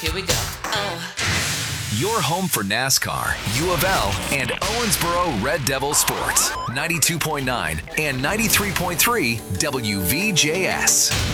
Here we go. Your home for NASCAR, U of L, and Owensboro Red Devil Sports. 92.9 and 93.3 WVJS.